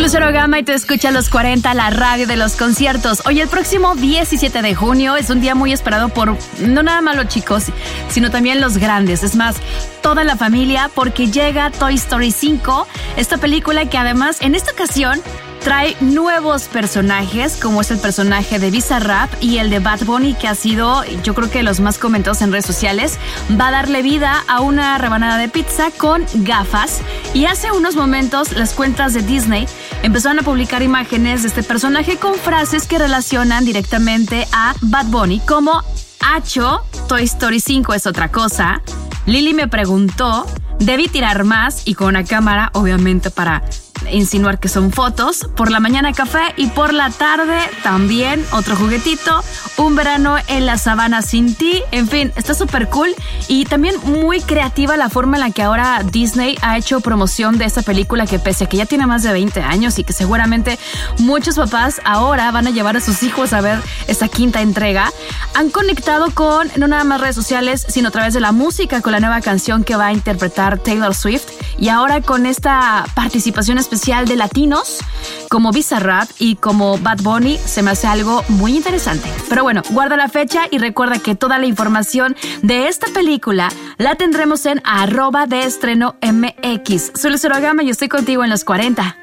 Lucero Gama y te escucha los 40, la radio de los conciertos. Hoy el próximo 17 de junio es un día muy esperado por no nada más los chicos, sino también los grandes. Es más, toda la familia, porque llega Toy Story 5, esta película que además en esta ocasión trae nuevos personajes, como es el personaje de Bizarrap y el de Bad Bunny, que ha sido, yo creo que los más comentados en redes sociales. Va a darle vida a una rebanada de pizza con gafas. Y hace unos momentos las cuentas de Disney empezaron a publicar imágenes de este personaje con frases que relacionan directamente a Bad Bunny, como Acho, Toy Story 5 es otra cosa. Lili me preguntó, debí tirar más, y con una cámara, obviamente para insinuar que son fotos. Por la mañana café y por la tarde también otro juguetito. Un verano en la sabana sin ti. En fin, está súper cool y también muy creativa la forma en la que ahora Disney ha hecho promoción de esta película, que pese a que ya tiene más de 20 años y que seguramente muchos papás ahora van a llevar a sus hijos a ver esta quinta entrega, han conectado con no nada más redes sociales, sino a través de la música, con la nueva canción que va a interpretar Taylor Swift, y ahora con esta participación especial de latinos como Bizarrap y como Bad Bunny. Se me hace algo muy interesante. Pero bueno, guarda la fecha y recuerda que toda la información de esta película la tendremos en @deestrenomx. Soy Lucero Gama y estoy contigo en los 40.